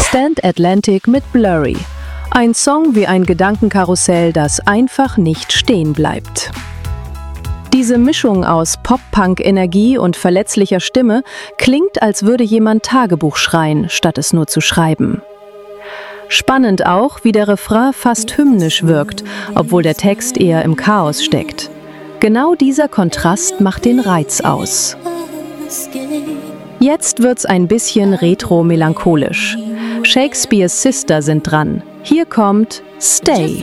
Stand Atlantic mit Blurry. Ein Song wie ein Gedankenkarussell, das einfach nicht stehen bleibt. Diese Mischung aus Pop-Punk-Energie und verletzlicher Stimme klingt, als würde jemand Tagebuch schreien, statt es nur zu schreiben. Spannend auch, wie der Refrain fast hymnisch wirkt, obwohl der Text eher im Chaos steckt. Genau dieser Kontrast macht den Reiz aus. Jetzt wird's ein bisschen retro-melancholisch. Shakespeares Sister sind dran. Hier kommt Stay.